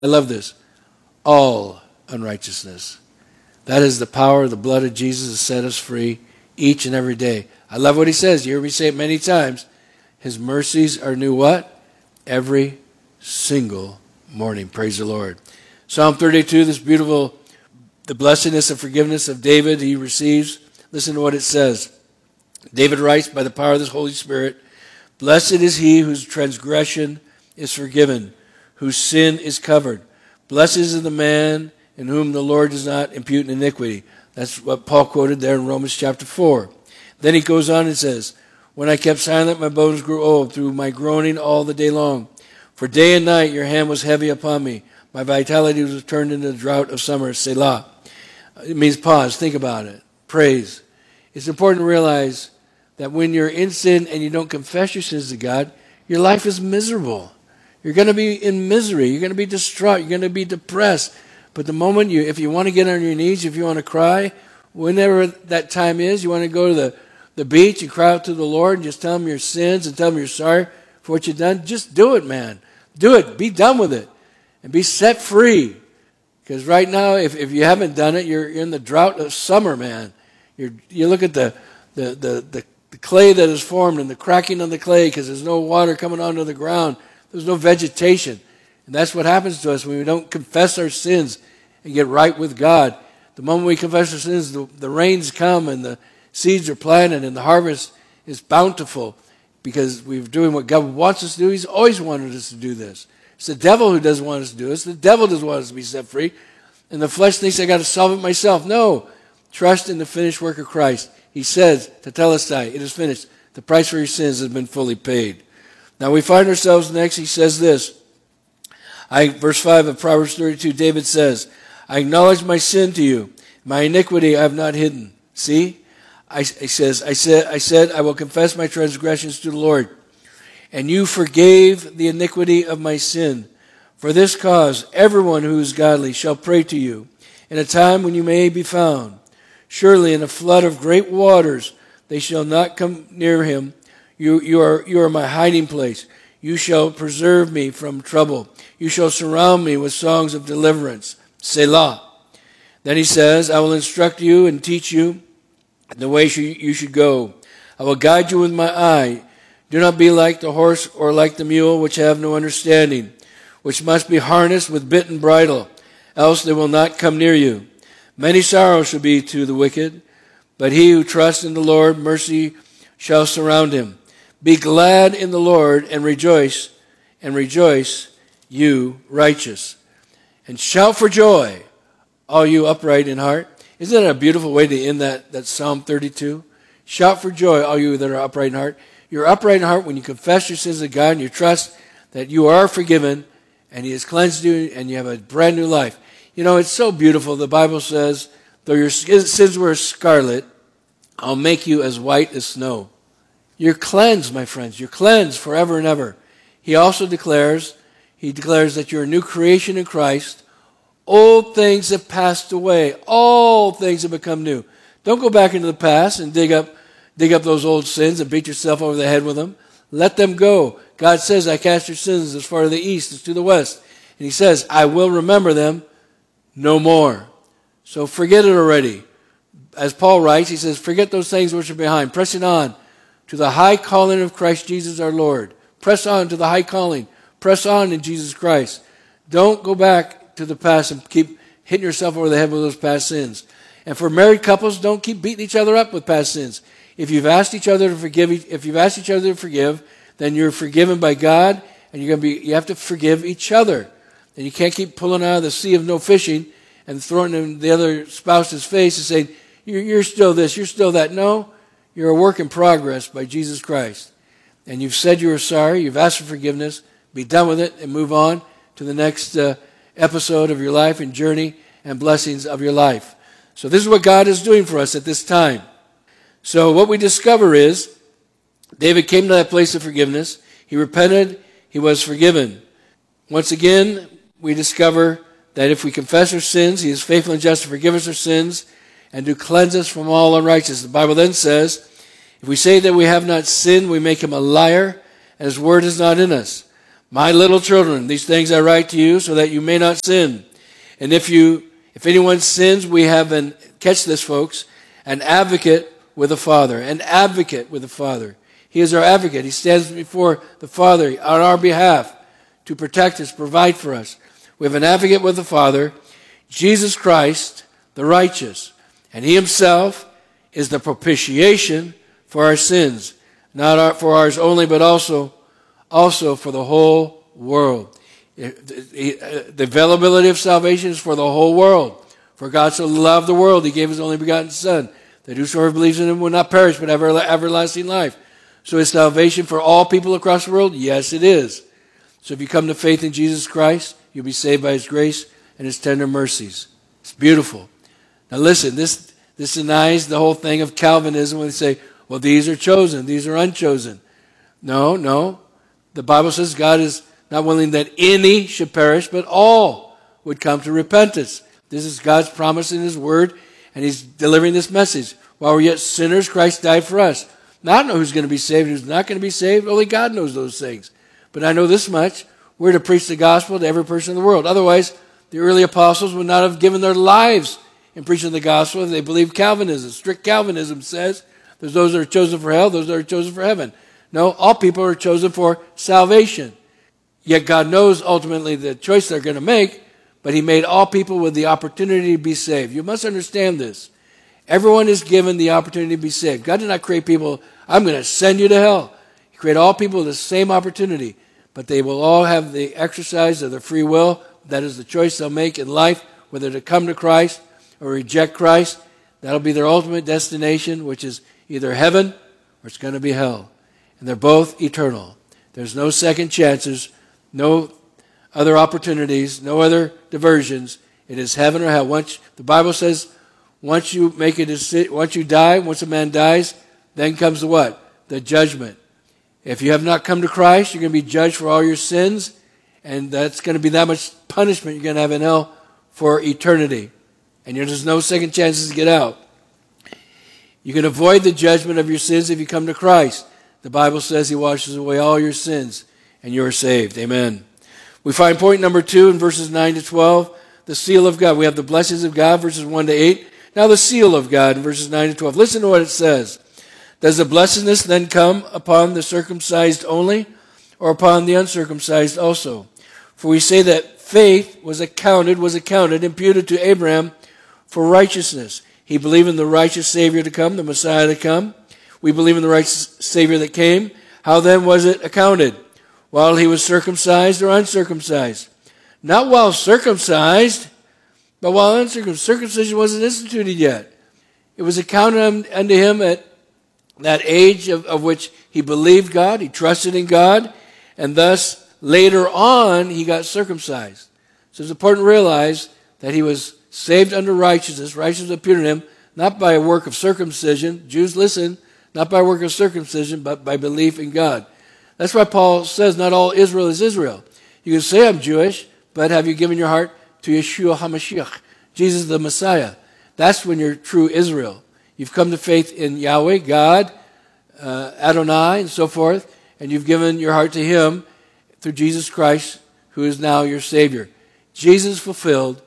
I love this. All unrighteousness. That is the power of the blood of Jesus to set us free each and every day. I love what he says. You hear me say it many times. His mercies are new what? Every single morning. Praise the Lord. Psalm 32, this beautiful, the blessedness and forgiveness of David he receives. Listen to what it says. David writes, by the power of the Holy Spirit, blessed is he whose transgression is forgiven, whose sin is covered. Blessed is the man in whom the Lord does not impute iniquity. That's what Paul quoted there in Romans chapter 4. Then he goes on and says, when I kept silent, my bones grew old through my groaning all the day long. For day and night your hand was heavy upon me. My vitality was turned into the drought of summer. Selah. It means pause. Think about it. Praise. It's important to realize that when you're in sin and you don't confess your sins to God, your life is miserable. You're going to be in misery. You're going to be distraught. You're going to be depressed. But the moment if you want to get on your knees, if you want to cry, whenever that time is, you want to go to the beach, you cry out to the Lord and just tell him your sins and tell him you're sorry for what you've done. Just do it, man. Do it. Be done with it. And be set free. Because right now, if you haven't done it, you're in the drought of summer, man. You look at the clay that is formed and the cracking of the clay because there's no water coming onto the ground. There's no vegetation. And that's what happens to us when we don't confess our sins and get right with God. The moment we confess our sins, the rains come and the seeds are planted and the harvest is bountiful because we're doing what God wants us to do. He's always wanted us to do this. It's the devil who doesn't want us to do this. The devil doesn't want us to be set free. And the flesh thinks I got to solve it myself. No. Trust in the finished work of Christ. He says, Tetelestai, it is finished. The price for your sins has been fully paid. Now we find ourselves next, he says this. Verse 5 of Proverbs 32, David says, I acknowledge my sin to you. My iniquity I have not hidden. See? I said, I will confess my transgressions to the Lord. And you forgave the iniquity of my sin. For this cause, everyone who is godly shall pray to you in a time when you may be found. Surely in a flood of great waters they shall not come near him. You are my hiding place. You shall preserve me from trouble. You shall surround me with songs of deliverance. Selah. Then he says, I will instruct you and teach you the way you should go. I will guide you with my eye. Do not be like the horse or like the mule, which have no understanding, which must be harnessed with bit and bridle, else they will not come near you. Many sorrows shall be to the wicked, but he who trusts in the Lord, mercy shall surround him. Be glad in the Lord and rejoice, you righteous. And shout for joy, all you upright in heart. Isn't that a beautiful way to end that Psalm 32? Shout for joy, all you that are upright in heart. You're upright in heart when you confess your sins to God and you trust that you are forgiven and he has cleansed you and you have a brand new life. You know, it's so beautiful. The Bible says, though your sins were scarlet, I'll make you as white as snow. You're cleansed, my friends. You're cleansed forever and ever. He also declares that you're a new creation in Christ. Old things have passed away. All things have become new. Don't go back into the past and dig up those old sins and beat yourself over the head with them. Let them go. God says, I cast your sins as far to the east as to the west. And he says, I will remember them no more. So forget it already. As Paul writes, he says, forget those things which are behind, pressing on to the high calling of Christ Jesus our Lord. Press on to the high calling. Press on in Jesus Christ. Don't go back to the past and keep hitting yourself over the head with those past sins. And for married couples, don't keep beating each other up with past sins. If you've asked each other to forgive, then you're forgiven by God, and you have to forgive each other. And you can't keep pulling out of the sea of no fishing and throwing it in the other spouse's face and saying, you're still this, you're still that. No, you're a work in progress by Jesus Christ. And you've said you were sorry, you've asked for forgiveness, be done with it, and move on to the next episode of your life and journey and blessings of your life. So this is what God is doing for us at this time. So what we discover is David came to that place of forgiveness. He repented. He was forgiven. Once again, we discover that if we confess our sins, he is faithful and just to forgive us our sins and to cleanse us from all unrighteousness. The Bible then says, if we say that we have not sinned, we make him a liar, and his word is not in us. My little children, these things I write to you so that you may not sin. And if anyone sins, we have catch this, folks, an advocate with the Father. An advocate with the Father. He is our advocate. He stands before the Father on our behalf to protect us, provide for us. We have an advocate with the Father, Jesus Christ, the righteous. And he himself is the propitiation for our sins. Not for ours only, but also for the whole world. The availability of salvation is for the whole world. For God so loved the world, he gave his only begotten Son, that whosoever believes in him will not perish, but have everlasting life. So is salvation for all people across the world? Yes, it is. So if you come to faith in Jesus Christ, you'll be saved by his grace and his tender mercies. It's beautiful. Now listen, this denies the whole thing of Calvinism when they say, well, these are chosen, these are unchosen. No. The Bible says God is not willing that any should perish, but all would come to repentance. This is God's promise in his word, and he's delivering this message. While we're yet sinners, Christ died for us. Now, I don't know who's going to be saved, who's not going to be saved. Only God knows those things. But I know this much. We're to preach the gospel to every person in the world. Otherwise, the early apostles would not have given their lives in preaching the gospel if they believed Calvinism. Strict Calvinism says there's those that are chosen for hell, those that are chosen for heaven. No, all people are chosen for salvation. Yet God knows ultimately the choice they're going to make, but he made all people with the opportunity to be saved. You must understand this. Everyone is given the opportunity to be saved. God did not create people, I'm going to send you to hell. He created all people with the same opportunity, but they will all have the exercise of their free will. That is the choice they'll make in life, whether to come to Christ or reject Christ. That'll be their ultimate destination, which is either heaven or it's going to be hell. And they're both eternal. There's no second chances, no other opportunities, no other diversions. It is heaven or hell. The Bible says, once you make a decision, once you die, once a man dies, then comes the what? The judgment. If you have not come to Christ, you're going to be judged for all your sins, and that's going to be that much punishment you're going to have in hell for eternity. And there's no second chances to get out. You can avoid the judgment of your sins if you come to Christ. The Bible says he washes away all your sins, and you are saved. Amen. We find point number 2 in verses 9 to 12, the seal of God. We have the blessings of God, verses 1 to 8. Now the seal of God in verses 9 to 12. Listen to what it says. Does the blessedness then come upon the circumcised only, or upon the uncircumcised also? For we say that faith was accounted, imputed to Abraham for righteousness. He believed in the righteous Savior to come, the Messiah to come. We believe in the righteous Savior that came. How then was it accounted? While he was circumcised or uncircumcised? Not while circumcised, but while uncircumcised. Circumcision wasn't instituted yet. It was accounted unto him at that age of which he believed God, he trusted in God, and thus later on he got circumcised. So it's important to realize that he was saved under righteousness. Righteousness appeared to him not by a work of circumcision. Jews, listen, not by work of circumcision, but by belief in God. That's why Paul says not all Israel is Israel. You can say I'm Jewish, but have you given your heart to Yeshua HaMashiach, Jesus the Messiah? That's when you're true Israel. You've come to faith in Yahweh, God, Adonai, and so forth, and you've given your heart to him through Jesus Christ, who is now your Savior. Jesus fulfilled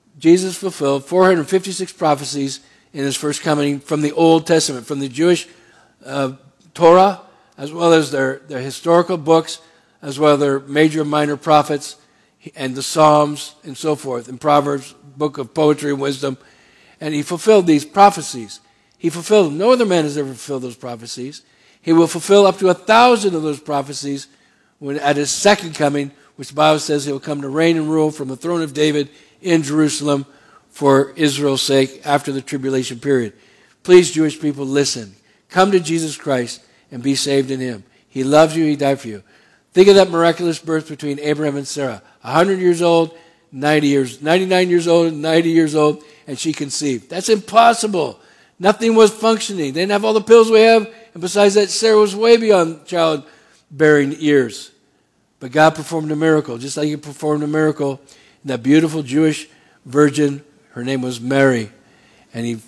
456 prophecies in his first coming from the Old Testament, from the Jewish Torah, as well as their historical books, as well as their major and minor prophets, and the Psalms, and so forth, and Proverbs, book of poetry and wisdom. And he fulfilled these prophecies. He fulfilled them. No other man has ever fulfilled those prophecies. He will fulfill up to 1,000 of those prophecies at his second coming, which the Bible says he will come to reign and rule from the throne of David in Jerusalem for Israel's sake after the tribulation period. Please, Jewish people, listen. Come to Jesus Christ and be saved in him. He loves you. He died for you. Think of that miraculous birth between Abraham and Sarah. 100 years old, 99 years old, and 90 years old, and she conceived. That's impossible. Nothing was functioning. They didn't have all the pills we have, and besides that, Sarah was way beyond childbearing years. But God performed a miracle, just like he performed a miracle in that beautiful Jewish virgin. Her name was Mary, and she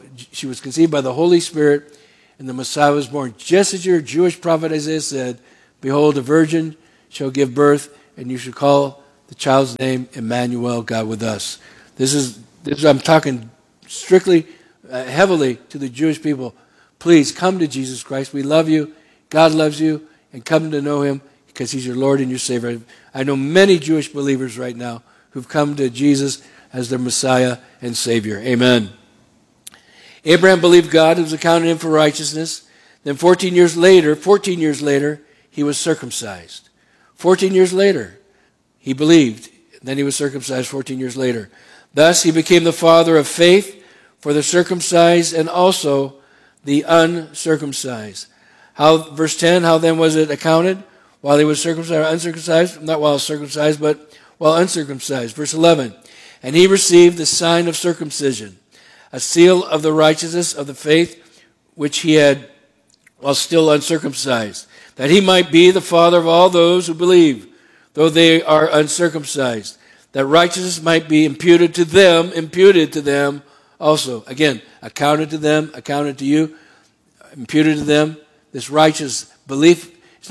was conceived by the Holy Spirit, and the Messiah was born. Just as your Jewish prophet Isaiah said, Behold, a virgin shall give birth, and you shall call the child's name Emmanuel, God with us. This is I'm talking strictly, heavily to the Jewish people. Please come to Jesus Christ. We love you. God loves you. And come to know him because he's your Lord and your Savior. I know many Jewish believers right now who've come to Jesus as their Messiah and Savior. Amen. Abraham believed God. It was accounted him for righteousness. Then 14 years later, he was circumcised. 14 years later, he believed. Then he was circumcised 14 years later. Thus, he became the father of faith for the circumcised and also the uncircumcised. Verse 10, how then was it accounted? While he was circumcised or uncircumcised? Not while circumcised, but while uncircumcised. Verse 11, and he received the sign of circumcision, a seal of the righteousness of the faith which he had while still uncircumcised, that he might be the father of all those who believe, though they are uncircumcised, that righteousness might be imputed to them also. Again, accounted to them, accounted to you, imputed to them. This righteous belief,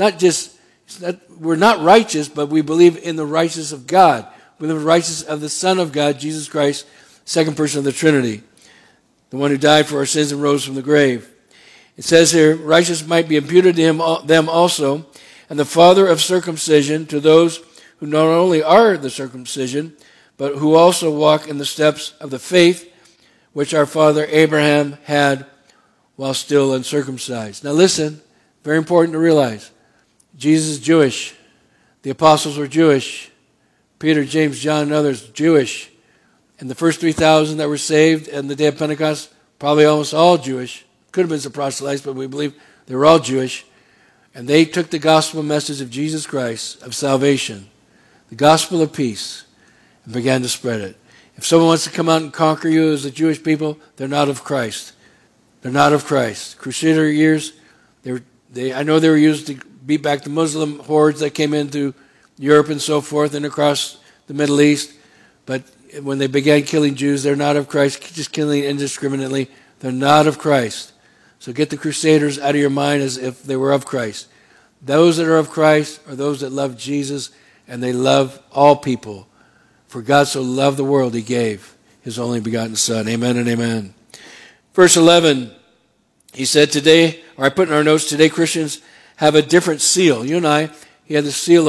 we're not righteous, but we believe in the righteousness of God. We believe in the righteousness of the Son of God, Jesus Christ, second person of the Trinity, the one who died for our sins and rose from the grave. It says here, righteousness might be imputed to them also, and the father of circumcision to those who not only are the circumcision, but who also walk in the steps of the faith which our father Abraham had while still uncircumcised. Now listen, very important to realize, Jesus is Jewish. The apostles were Jewish. Peter, James, John, and others, Jewish. And the first 3,000 that were saved on the day of Pentecost, probably almost all Jewish. Could have been some proselytes, but we believe they were all Jewish. And they took the gospel message of Jesus Christ, of salvation, the gospel of peace, and began to spread it. If someone wants to come out and conquer you as a Jewish people, they're not of Christ. They're not of Christ. Crusader years, I know they were used to beat back the Muslim hordes that came into Europe and so forth and across the Middle East. But when they began killing Jews, they're not of Christ, just killing indiscriminately. They're not of Christ. So get the Crusaders out of your mind as if they were of Christ. Those that are of Christ are those that love Jesus, and they love all people. For God so loved the world, he gave his only begotten Son. Amen and amen. Verse 11, he said today, or I put in our notes, today Christians have a different seal. You and I, he had the seal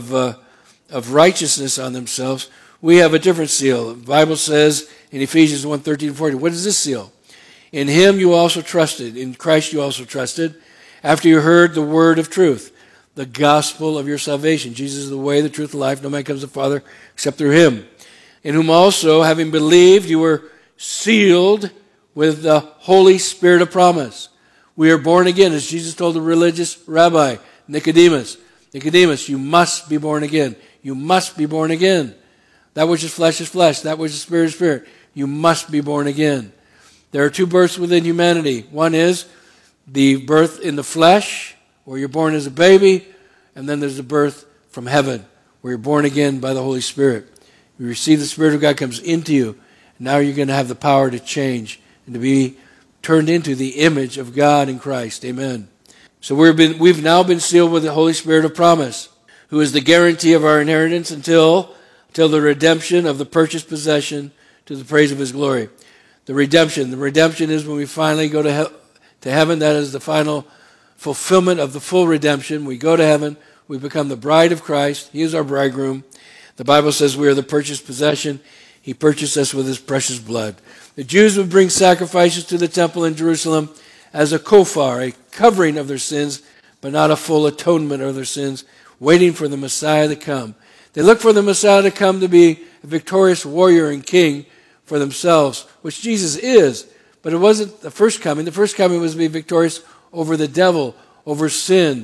of righteousness on themselves. We have a different seal. The Bible says in Ephesians 1:13-14, what is this seal? In him you also trusted, in Christ you also trusted, after you heard the word of truth, the gospel of your salvation. Jesus is the way, the truth, the life. No man comes to the Father except through him. In whom also, having believed, you were sealed with the Holy Spirit of promise. We are born again, as Jesus told the religious rabbi, Nicodemus. Nicodemus, you must be born again. You must be born again. That which is flesh is flesh. That which is spirit is spirit. You must be born again. There are two births within humanity. One is the birth in the flesh, where you're born as a baby, and then there's the birth from heaven, where you're born again by the Holy Spirit. You receive the Spirit of God comes into you, and now you're going to have the power to change and to be turned into the image of God in Christ. Amen. So we've now been sealed with the Holy Spirit of promise, who is the guarantee of our inheritance until the redemption of the purchased possession to the praise of his glory. The redemption is when we finally go to heaven. That is the final fulfillment of the full redemption. We go to heaven. We become the bride of Christ. He is our bridegroom. The Bible says we are the purchased possession. He purchased us with his precious blood. The Jews would bring sacrifices to the temple in Jerusalem as a kofar, a covering of their sins, but not a full atonement of their sins, waiting for the Messiah to come. They looked for the Messiah to come to be a victorious warrior and king for themselves, which Jesus is. But it wasn't the first coming. The first coming was to be victorious over the devil, over sin,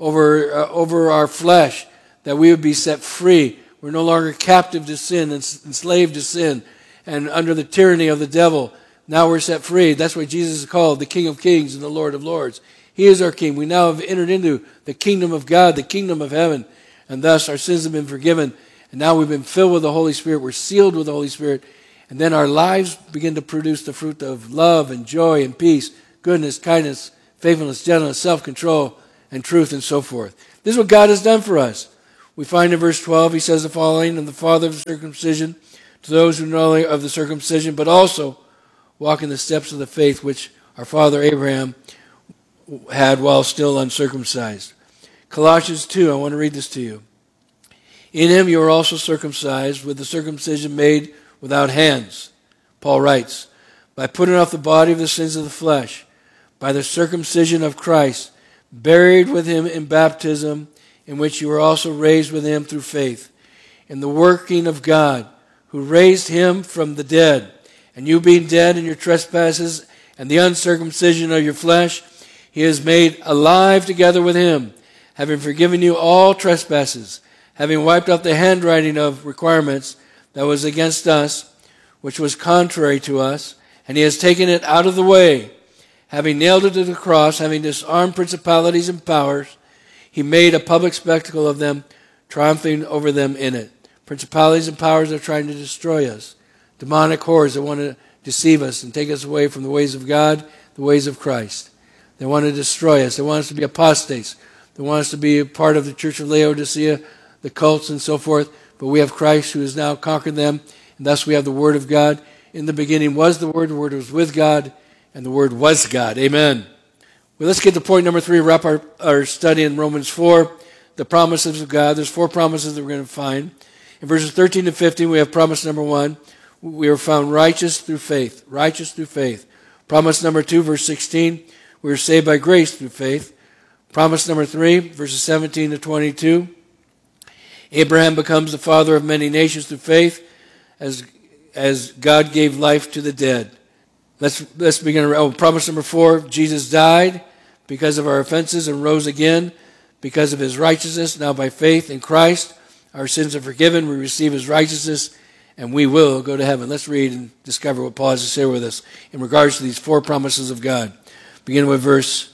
over our flesh, that we would be set free. We're no longer captive to sin and enslaved to sin and under the tyranny of the devil. Now we're set free. That's why Jesus is called the King of Kings and the Lord of Lords. He is our King. We now have entered into the kingdom of God, the kingdom of heaven, and thus our sins have been forgiven. And now we've been filled with the Holy Spirit. We're sealed with the Holy Spirit. And then our lives begin to produce the fruit of love and joy and peace, goodness, kindness, faithfulness, gentleness, self-control. and truth and so forth. This is what God has done for us. We find in verse 12, he says the following, and the father of the circumcision to those who know of the circumcision, but also walk in the steps of the faith which our father Abraham had while still uncircumcised. Colossians 2, I want to read this to you. In him you are also circumcised with the circumcision made without hands, Paul writes, by putting off the body of the sins of the flesh, by the circumcision of Christ, buried with him in baptism, in which you were also raised with him through faith, in the working of God, who raised him from the dead. And you being dead in your trespasses and the uncircumcision of your flesh, he has made alive together with him, having forgiven you all trespasses, having wiped out the handwriting of requirements that was against us, which was contrary to us, and he has taken it out of the way, having nailed it to the cross, having disarmed principalities and powers, he made a public spectacle of them, triumphing over them in it. Principalities and powers are trying to destroy us. Demonic horrors that want to deceive us and take us away from the ways of God, the ways of Christ. They want to destroy us. They want us to be apostates. They want us to be a part of the Church of Laodicea, the cults and so forth. But we have Christ who has now conquered them, and thus we have the Word of God. In the beginning was the Word was with God, and the Word was God. Amen. Well, let's get to point number 3, wrap our study in Romans 4, the promises of God. There's 4 promises that we're going to find. In verses 13 to 15, we have promise number 1. We are found righteous through faith. Righteous through faith. Promise number 2, verse 16. We are saved by grace through faith. Promise number 3, verses 17 to 22. Abraham becomes the father of many nations through faith as God gave life to the dead. Let's begin. Promise number 4, Jesus died because of our offenses and rose again because of his righteousness. Now by faith in Christ, our sins are forgiven. We receive his righteousness, and we will go to heaven. Let's read and discover what Paul has to say with us in regards to these 4 promises of God. Begin with verse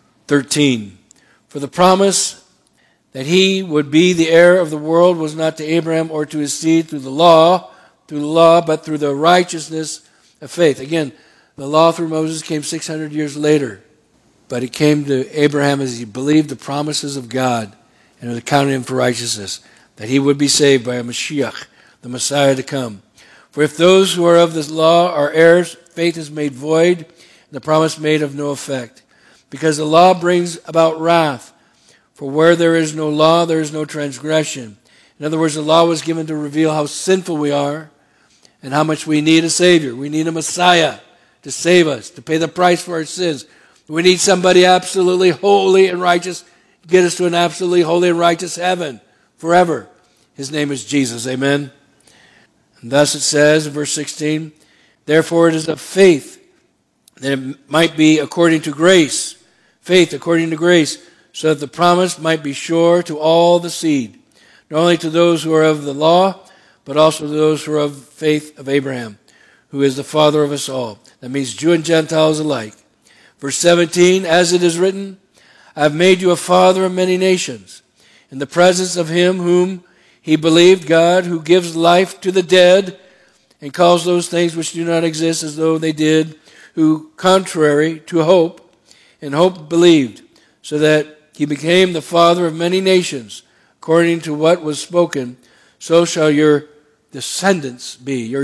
13. For the promise that he would be the heir of the world was not to Abraham or to his seed through the law, but through the righteousness of faith. Again, the law through Moses came 600 years later, but it came to Abraham as he believed the promises of God, and it was accounted him for righteousness, that he would be saved by a Mashiach, the Messiah to come. For if those who are of this law are heirs, faith is made void, and the promise made of no effect. Because the law brings about wrath. For where there is no law, there is no transgression. In other words, the law was given to reveal how sinful we are and how much we need a Savior. We need a Messiah to save us, to pay the price for our sins. We need somebody absolutely holy and righteous to get us to an absolutely holy and righteous heaven forever. His name is Jesus. Amen. And thus it says in verse 16, therefore it is of faith that it might be according to grace. Faith according to grace, so that the promise might be sure to all the seed, not only to those who are of the law, but also to those who are of faith of Abraham, who is the father of us all. That means Jew and Gentiles alike. Verse 17, as it is written, I have made you a father of many nations, in the presence of him whom he believed, God, who gives life to the dead, and calls those things which do not exist as though they did, who, contrary to hope, in hope believed, so that he became the father of many nations, according to what was spoken, so shall your descendants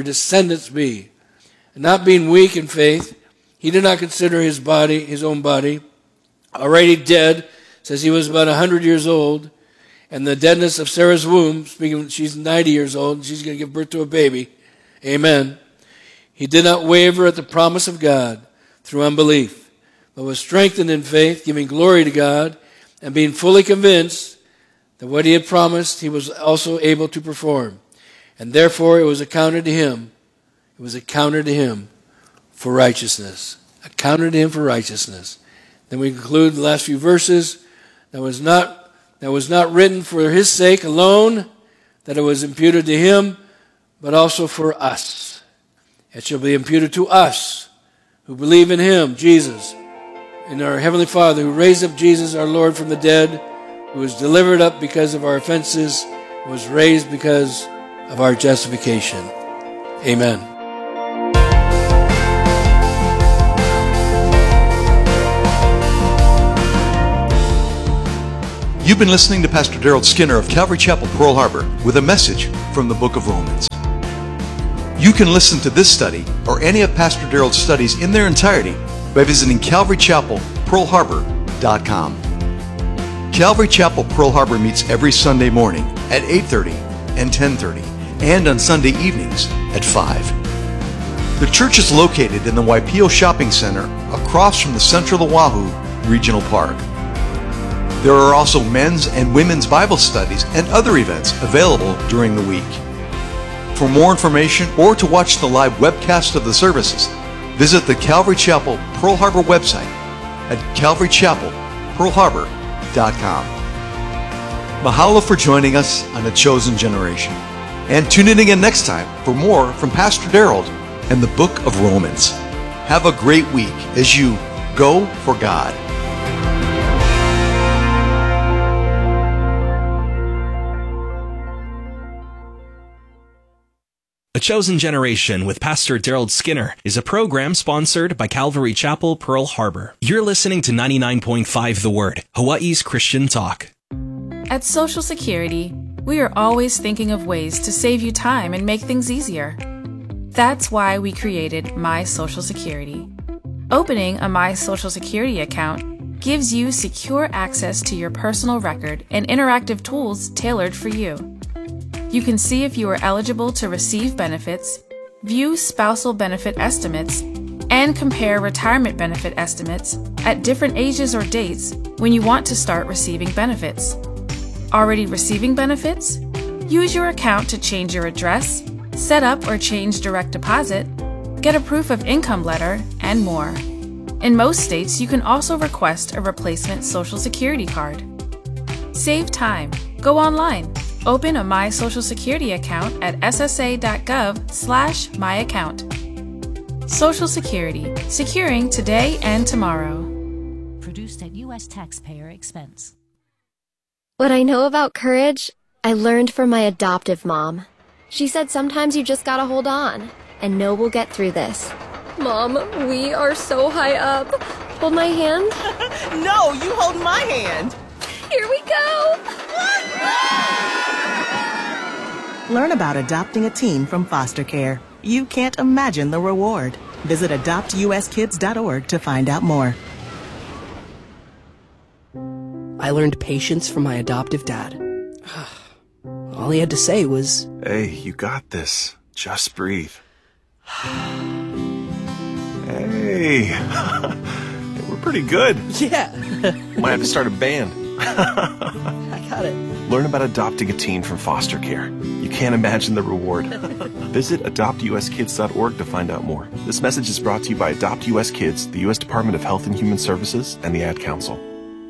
be. And not being weak in faith, he did not consider his own body, already dead, says he was about 100 years old, and the deadness of Sarah's womb, speaking, she's 90 years old, and she's going to give birth to a baby. Amen. He did not waver at the promise of God through unbelief, but was strengthened in faith, giving glory to God, and being fully convinced that what he had promised, he was also able to perform. And therefore it was accounted to him for righteousness. Accounted to him for righteousness. Then we conclude the last few verses. That was not written for his sake alone, that it was imputed to him, but also for us. It shall be imputed to us who believe in him, Jesus, in our Heavenly Father, who raised up Jesus, our Lord, from the dead, who was delivered up because of our offenses, was raised because of our justification. Amen. You've been listening to Pastor Daryl Skinner of Calvary Chapel, Pearl Harbor, with a message from the book of Romans. You can listen to this study or any of Pastor Daryl's studies in their entirety by visiting CalvaryChapelPearlHarbor.com. Calvary Chapel, Pearl Harbor meets every Sunday morning at 8:30 and 10:30, and on Sunday evenings at 5. The church is located in the Waipio Shopping Center across from the Central Oahu Regional Park. There are also men's and women's Bible studies and other events available during the week. For more information or to watch the live webcast of the services, visit the Calvary Chapel Pearl Harbor website at CalvaryChapelPearlHarbor.com. Mahalo for joining us on The Chosen Generation. And tune in again next time for more from Pastor Daryl and the book of Romans. Have a great week as you go for God. A Chosen Generation with Pastor Daryl Skinner is a program sponsored by Calvary Chapel, Pearl Harbor. You're listening to 99.5 The Word, Hawaii's Christian talk. At Social Security, we are always thinking of ways to save you time and make things easier. That's why we created My Social Security. Opening a My Social Security account gives you secure access to your personal record and interactive tools tailored for you. You can see if you are eligible to receive benefits, view spousal benefit estimates, and compare retirement benefit estimates at different ages or dates when you want to start receiving benefits. Already receiving benefits? Use your account to change your address, set up or change direct deposit, get a proof of income letter, and more. In most states, you can also request a replacement Social Security card. Save time. Go online. Open a My Social Security account at ssa.gov/myaccount. Social Security, securing today and tomorrow. Produced at U.S. taxpayer expense. What I know about courage, I learned from my adoptive mom. She said sometimes you just gotta hold on and know we'll get through this. Mom, we are so high up. Hold my hand. No, you hold my hand. Here we go. Learn about adopting a teen from foster care. You can't imagine the reward. Visit adoptuskids.org to find out more. I learned patience from my adoptive dad. All he had to say was, "Hey, you got this. Just breathe." Hey, we're pretty good. yeah. Might have to start a band. I got it. Learn about adopting a teen from foster care. You can't imagine the reward. Visit adoptuskids.org to find out more. This message is brought to you by Adopt US Kids, the U.S. Department of Health and Human Services, and the Ad Council.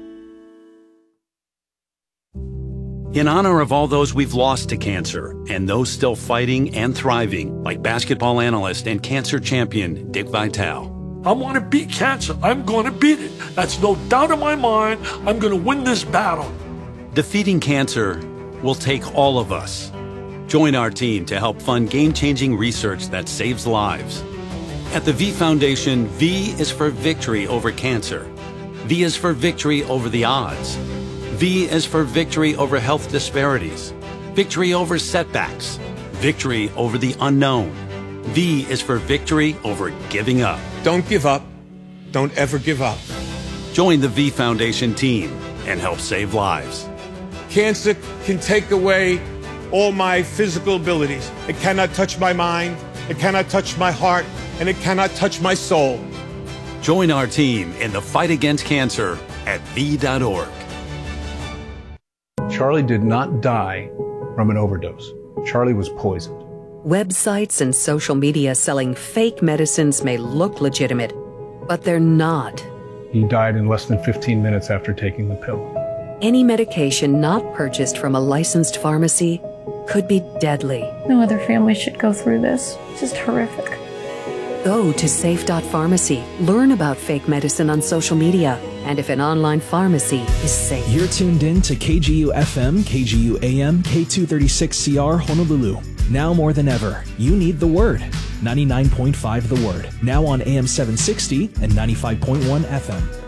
In honor of all those we've lost to cancer and those still fighting and thriving, like basketball analyst and cancer champion Dick Vitale. I want to beat cancer. I'm going to beat it. That's no doubt in my mind. I'm going to win this battle. Defeating cancer will take all of us. Join our team to help fund game-changing research that saves lives. At the V Foundation, V is for victory over cancer. V is for victory over the odds. V is for victory over health disparities, victory over setbacks, victory over the unknown. V is for victory over giving up. Don't give up. Don't ever give up. Join the V Foundation team and help save lives. Cancer can take away all my physical abilities. It cannot touch my mind, it cannot touch my heart, and it cannot touch my soul. Join our team in the fight against cancer at V.org. Charlie did not die from an overdose. Charlie was poisoned. Websites and social media selling fake medicines may look legitimate, but they're not. He died in less than 15 minutes after taking the pill. Any medication not purchased from a licensed pharmacy could be deadly. No other family should go through this. It's just horrific. Go to safe.pharmacy. Learn about fake medicine on social media and if an online pharmacy is safe. You're tuned in to KGU FM, KGU AM, K236CR Honolulu. Now more than ever, you need the Word. 99.5 The Word. Now on AM 760 and 95.1 FM.